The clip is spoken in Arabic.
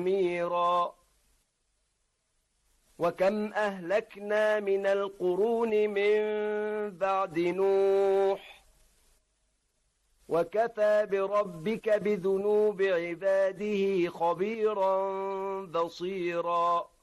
ميرا وكم أهلكنا من القرون من بعد نوح وكفى بربك بذنوب عباده خبيرا بصيرا